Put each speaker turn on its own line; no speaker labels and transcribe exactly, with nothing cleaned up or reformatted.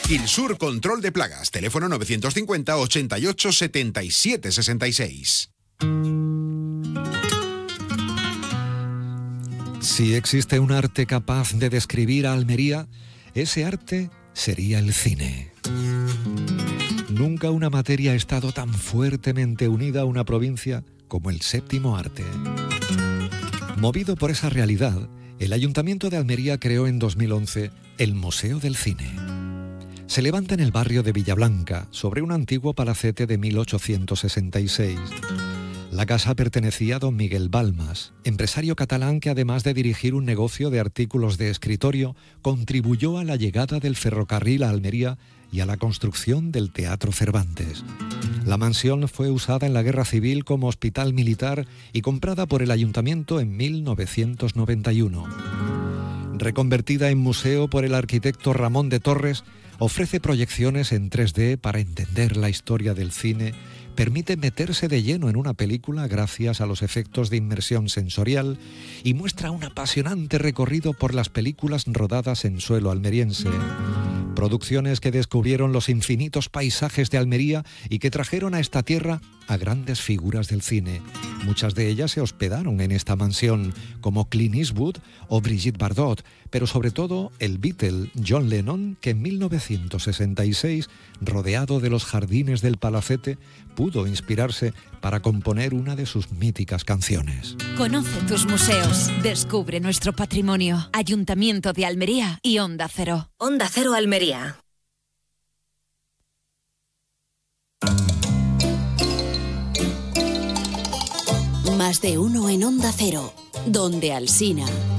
Quilsur Control de Plagas, teléfono novecientos cincuenta, ochenta y ocho, setenta y siete, sesenta y seis.
Si existe un arte capaz de describir a Almería, ese arte sería el cine. Nunca una materia ha estado tan fuertemente unida a una provincia como el séptimo arte. Movido por esa realidad, el Ayuntamiento de Almería creó en dos mil once el Museo del Cine. Se levanta en el barrio de Villablanca, sobre un antiguo palacete de mil ochocientos sesenta y seis. La casa pertenecía a don Miguel Balmas, empresario catalán que, además de dirigir un negocio de artículos de escritorio, contribuyó a la llegada del ferrocarril a Almería y a la construcción del Teatro Cervantes. La mansión fue usada en la Guerra Civil como hospital militar y comprada por el Ayuntamiento en mil novecientos noventa y uno. Reconvertida en museo por el arquitecto Ramón de Torres, ofrece proyecciones en tres D para entender la historia del cine, permite meterse de lleno en una película gracias a los efectos de inmersión sensorial y muestra un apasionante recorrido por las películas rodadas en suelo almeriense. Producciones que descubrieron los infinitos paisajes de Almería y que trajeron a esta tierra a grandes figuras del cine. Muchas de ellas se hospedaron en esta mansión, como Clint Eastwood o Brigitte Bardot, pero sobre todo el Beatle John Lennon, que en mil novecientos sesenta y seis, rodeado de los jardines del palacete, pudo inspirarse para componer una de sus míticas canciones.
Conoce tus museos, descubre nuestro patrimonio. Ayuntamiento de Almería y Onda Cero.
Onda Cero Almería.
Más de uno en Onda Cero, donde Alsina.